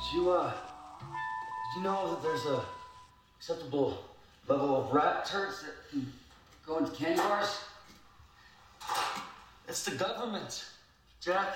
Did you know that there's a acceptable level of rat turds that can go into candy bars? It's the government, Jack.